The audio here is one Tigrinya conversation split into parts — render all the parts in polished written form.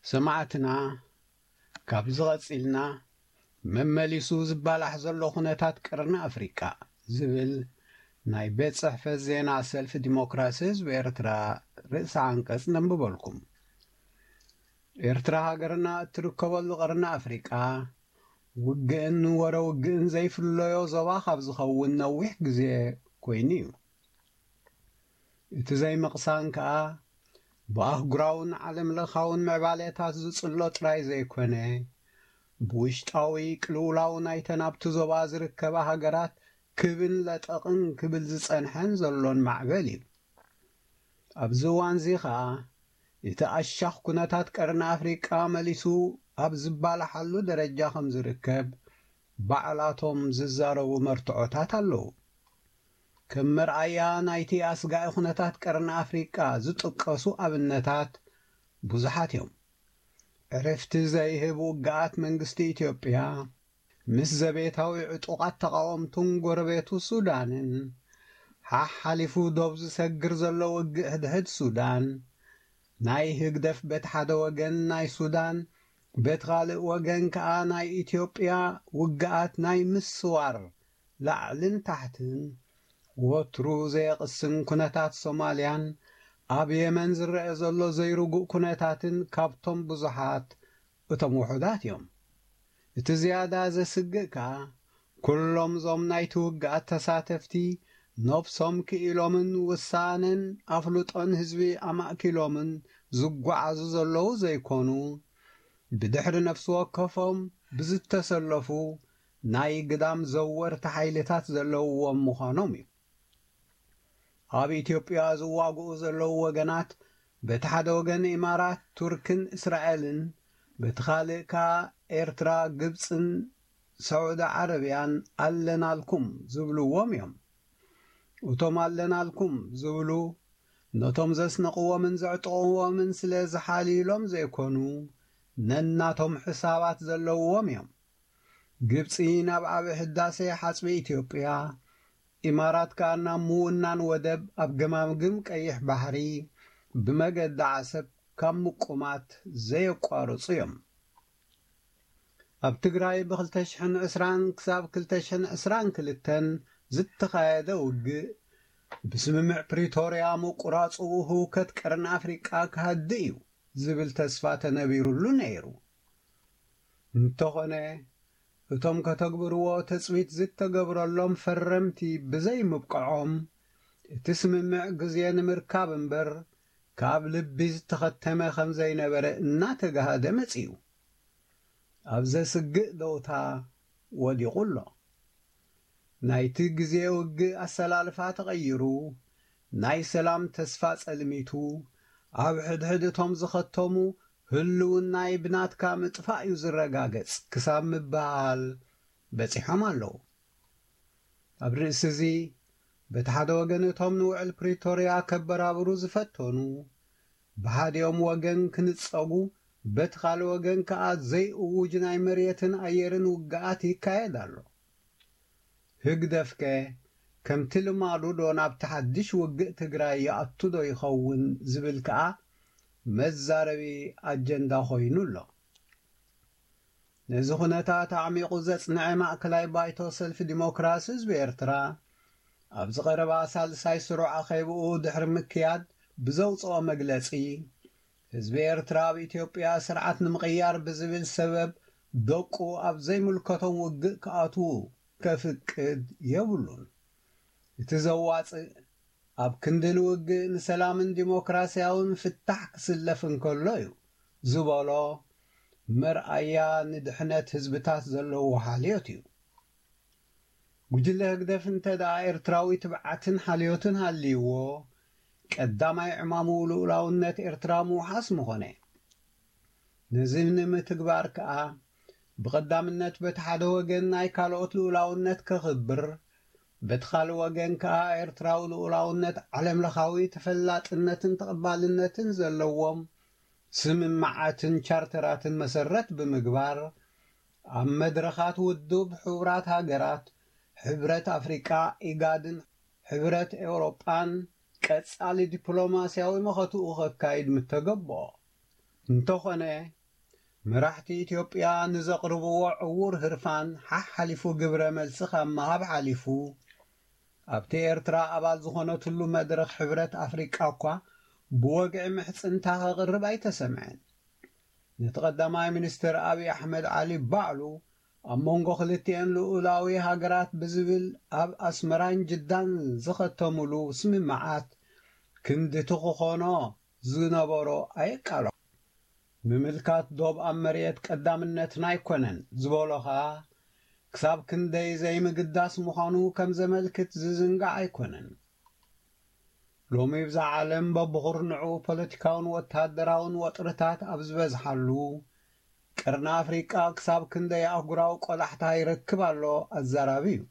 سمعتنا كابزغت إلنا ممليسو زبالح زلو خنتات قرن أفريقيا زبل ناي بيت صحفة زينا سلف ديمقراسيز بإرترا رئيس عنكس ننببلكم إرترا هاقرنا تركبالو قرن أفريقيا وقئن ورا وقئن زي فلويو زواخب زخون نويح قزي كوينيو إتزاي مقصان كا بأهقراون عالم لخاون معباليتات زصلوت راي زي كوني بوشتاوي كلولاون ايتنابتو زوازر كبا هاقرات كبن لتقن كبل زصنحن زلون معبلي أبزوان زيخا يتأشخ كنتات قرن أفريقيا مليسو أبزبال حلو درجة خمز ركب بعلاتهم ززارو مرتعوتات اللو كمر آيان ايتي أسقاء خنتات قرن أفريقيا زتقصو أبنتات بوزحات يوم عرفت زي هبو قات منغستي إثيوبيا مس زبيتاوي عطوقات تقاومتون قربيتو السودان حالفو دوبز سقر زلو هدهد سودان ناي هقدف بيت حدا وغن ناي سودان بيت غالق وغن كا ناي إثيوبيا وقات ناي مسوار لعلن تحتن وترو زي قسم كنتات صوماليان أب يمن زرع زلو زي رقوق كنتاتن كابتم بزحات اتم وحدات يوم اتزيادة زي سقكا كلهم زوم نايتو وقات تساتفتي نفسهم كإلومن وسانن أفلطن هزبي أما كيلومن زقو عزو زلو زي كونو بدحر نفسو وكفهم بزت تسلفو ناي قدام زور تحيلتات زلو ومخانومي أب إثيوبيا زواقو زلو وغنات بتحد وغن إمارات تركن إسرائيلن بتخالقا إرترا قبصن سعود عربيان ألنا لكم زبلو يوم وتم ألنا لكم زبلو نتم زسنقوا من زعطوا من سلاز حاليلهم زيكونو نناتهم حسابات زلو يوم قبصين أبعب حداسي حسب إثيوبيا إمارات كأننا مونان ودب أبقمامقم كيح بحري بمجد عسب كم مقومات زي قارصيهم أبتقراي بخلتشحن أسران كساب كلتشحن أسران كلتن زت خايدة وق بسممع بريتوريا مقراصوه كتكرن أفريقيا كهدئيو زبل تسفات نبيرو نيرو انتخنه እቶም ከተግብርዎ ተጽዊት ዝተገብረሎም ፈረምቲ ብዘይ ምብቅዖም እቲ ስምምዕ ግዜ ንምርካብ እምበር ካብ ልቢ ዝተኸተመ ከም ዘይነበረ እናተጋሃደ መጺኡ ኣብ ዘስግእ ደውታ ወዲቑ ኣሎ ናይቲ ግዜ ውግእ ኣሰላልፋ ተቐይሩ ናይ ሰላም ተስፋ ጸልሚቱ ኣብ ሕድሕድ እቶም ዝኸተሙ ህልውና ይብናትካ ምጥፋእ እዩ ዝረጋገጽ ክሳብ ምባል በጺሖም ኣለዉ ኣብ ርእሲ እዚ በቲ ሓደ ወገን እቶም ንውዕል ፕሪቶርያ ከበራብሩ ዝፈተኑ ብሓዲኦም ወገን ክንጸጉ በቲ ካልእ ወገን ከዓ ዘይእውጅ ናይ መሬትን ኣየርን ውግኣት ይካየድ ኣሎ ህግደፍከ ከምቲ ልማዱ ዶ ናብቲ ሓድሽ ውግእ ትግራይ ይኣቱ ዶ ይኸውን ዝብል ከዓ መዛረቢ ኣጀንዳ ኮይኑ ኣሎ ነዚ ኩነታት ኣዕሚቑ ዘጽንዐ ማእከላይ ባይቶ ሰልፊ ዲሞክራሲ ህዝቢ ኤርትራ ኣብ ዝቐረባ ሳልሳይ ስሩዕ ኣኼብኡ ድሕሪ ምክያድ ብዘውፅኦ መግለጺ ህዝቢ ኤርትራ ኣብ ኢትዮጵያ ስርዓት ንምቕያር ብዝብል ሰበብ ደቁ ኣብ ዘይምልከቶም ውግእ ክኣትዉ ከፍቅድ የብሉን እቲ ዘዋፅእ ኣብ ክንድን ውግእ ንሰላምን ዲሞክራስያውን ፍታሕ ክስለፍ እንከሎ እዩ ዝበሎ መርኣያ ንድሕነት ህዝብታት ዘለዎ ሓልዮት እዩ ጉጅለ ህግደፍ እንተደኣ ኤርትራዊ ትብዓትን ሓልዮትን ሃልይዎ ቀዳማይ ዕማሙ ልኡላውነት ኤርትራ ምውሓስ ምኾነ ነዚ ንምትግባር ከዓ ብቐዳምነት በቲ ሓደ ወገን ናይ ካልኦት ልኡላውነት ከኽብር በቲ ካልእ ወገን ከዓ ኤርትራዊ ልኡላውነት ዓለምለኻዊ ተፈላጥነትን ተቐባልነትን ዘለዎም ስምምዓትን ቻርተራትን መሰረት ብምግባር ኣብ መድረኻት ውድብ ሕቡራት ሃገራት ሕብረት ኣፍሪቃ ኢጋድን ሕብረት ኤውሮጳን ቀጻሊ ዲፕሎማስያዊ መኸትኡ ከካይድ ምተገብኦ እንተኾነ መራሕቲ ኢትዮጵያ ንዘቕርብዎ ዕውር ህርፋን ሓሓሊፉ ግብረ መልሲ ካብ ምሃብ ሓሊፉ ኣብቲ ኤርትራ ኣባል ዝኾነትሉ መድረኽ ሕብረት ኣፍሪቃ እኳ ብወግዒ ምሕፅንታ ከቕርብ ኣይተሰምዐን። ነቲ ቀዳማይ ሚኒስትር ኣብዪ ኣሕመድ ዓሊ ባዕሉ ኣብ መንጎ ክልቲአን ልኡላዊ ሃገራት ብዝብል ኣብ ኣስመራን ጅዳን ዝኸተሙሉ ስምምዓት ክንዲ እቲ ክኾኖ ዝነበሮ ኣየቃሎ ምምልካት ዶብ ኣብ መሬት ቀዳምነትና ኣይኮነን ዝበሎ ኸኣ ክሳብ ክንደይ ዘይምግዳስ ምዃኑ ከም ዘመልክት ዝዝንጋዕ ኣይኮነን። ሎሚ ብዛ ዓለም በብኹርንዑ ፖለቲካውን ወታደራውን ወጥርታት ኣብ ዝበዝሓሉ ቀርና ኣፍሪቃ ክሳብ ክንደይ ኣህጉራዊ ቆላሕታ ይረክብ ኣሎ ኣዘራቢ እዩ።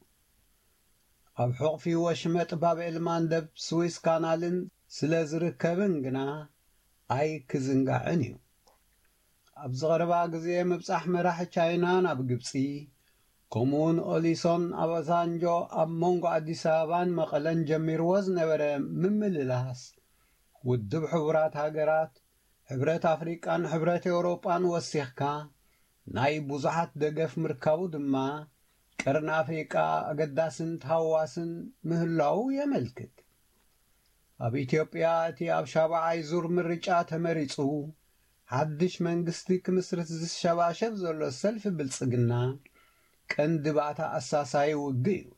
ኣብ ሕቕፊ ወሽመጥ ባብኤል ማንደብ ስዊስ ካናልን ስለ ዝርከብን ግና ኣይ ክዝንጋዕን እዩ። ኣብ ዝቐረባ ግዜ ምብጻሕ መራሒ ቻይና ናብ ግብፂ ከምኡውን ኦሊሶን ኣባሳንጆ ኣብ መንጎ ኣዲስ ኣበባን መቐለን ጀሚርዎ ዝነበረ ምምልላስ ውድብ ሕቡራት ሃገራት ሕብረት ኣፍሪቃን ሕብረት ኤውሮጳን ወሲኽካ ናይ ብዙሓት ደገፍ ምርካቡ ድማ ቀርኒ ኣፍሪቃ ኣገዳስን ተሃዋስን ምህላው የመልክት። ኣብ ኢትዮጵያ እቲ ኣብ 7ይ ዙር ምርጫ ተመሪጹ ሓድሽ መንግስቲ ክምስርት ዝሸባሸብ ዘሎ ሰልፊ ብልጽግና ቀንዲ ባእታ ኣሳሳይ ውግእ እዩ።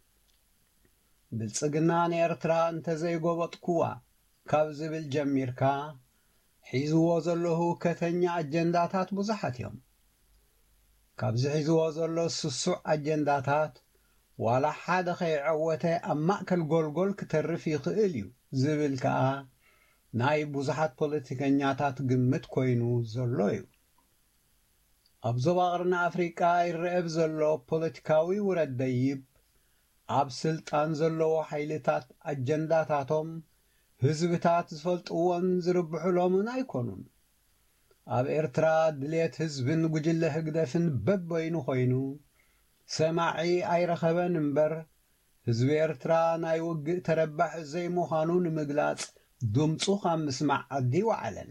ብልጽግና ንኤርትራ እንተዘይጎበጥኩዋ ካብ ዝብል ጀሚርካ ሒዝዎ ዘሎ ሁከተኛ ኣጀንዳታት ብዙሓት እዮም። ካብዚ ሒዝዎ ዘሎ ስሱዕ ኣጀንዳታት ዋላ ሓደ ኸይዐወተ ኣብ ማእከል ጎልጎል ክተርፍ ይኽእል እዩ ዝብል ከዓ ናይ ብዙሓት ፖለቲከኛታት ግምት ኮይኑ ዘሎ እዩ። ኣብ ዞባ ቀርኒ ኣፍሪቃ ይረአብ ዘሎ ፖለቲካዊ ውረድ ደይብ ኣብ ስልጣን ዘለዎ ሓይልታት ኣጀንዳታቶም ህዝብታት ዝፈልጥዎን ዝርብሕሎምን ኣይኮኑን። ኣብ ኤርትራ ድሌት ህዝብን ጉጅለ ህግደፍን በበይኑ ኮይኑ ሰማዒ ኣይረኸበን እምበር ህዝቢ ኤርትራ ናይ ውግእ ተረባሕ ዘይምዃኑ ንምግላጽ ድምፁ ካብ ምስማዕ ዓዲ ይወዓለን።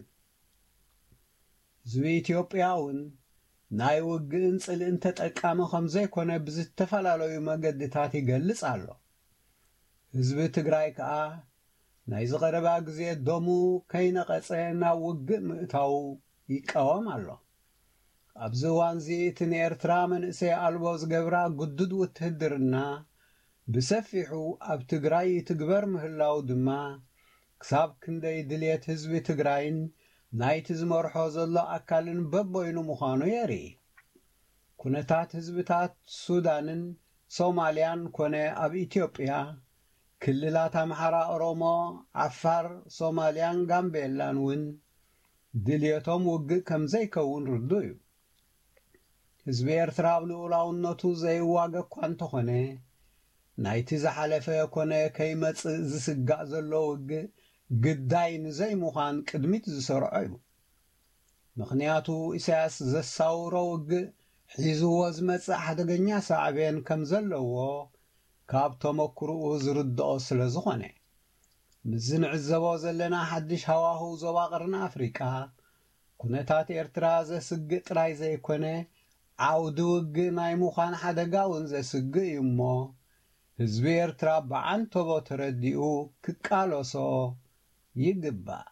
ህዝቢ ኢትዮጵያ እውን ናይ ውግእን ጽልእን ተጠቃሚ ከም ዘይኮነ ብዝተፈላለዩ መገድታት ይገልጽ ኣሎ። ህዝቢ ትግራይ ከዓ ናይ ዝቐረባ ግዜ ደሙ ከይነቐጸ ናብ ውግእ ምእታው ይቃወም ኣሎ። ኣብዚ እዋን እዚ እቲ ንኤርትራ መንእሰይ ኣልቦ ዝገብራ ግዱድ ውትህድርና ብሰፊሑ ኣብ ትግራይ ትግበር ምህላው ድማ ክሳብ ክንደይ ድልየት ህዝቢ ትግራይን ናይቲ ዝመርሖ ዘሎ ኣካልን በበይኑ ምዃኑ የርኢ። ኩነታት ህዝብታት ሱዳንን ሶማልያን ኮነ ኣብ ኢትዮጵያ ክልላት ኣምሓራ፣ ኦሮሞ፣ ዓፋር፣ ሶማልያን ጋምቤላን እውን ድልየቶም ውግእ ከም ዘይከውን ርዱ እዩ። ህዝቢ ኤርትራ ኣብ ልኡላውነቱ ዘይዋገ እኳ እንተኾነ ናይቲ ዝሓለፈ ኮነ ከይመጽእ ዝስጋእ ዘሎ ውግእ ግዳይ ንዘይምዃን ቅድሚት ዝሰርዖ እዩ። ምኽንያቱ ኢሳያስ ዘሳውሮ ውግእ ሒዝዎ ዝመጽእ ሓደገኛ ሳዕቤን ከም ዘለዎ ካብ ተመክርኡ ዝርድኦ ስለ ዝኾነ ምዝ ንዕዘቦ ዘለና ሓድሽ ሃዋህው ዞባ ቀርኒ ኣፍሪቃ ኩነታት ኤርትራ ዘስግእ ጥራይ ዘይኮነ ዓውዲ ውግእ ናይ ምዃን ሓደጋ እውን ዘስግእ እዩ እሞ ህዝቢ ኤርትራ ብዓንተቦ ተረዲኡ ክቃለሶ ይግባእ።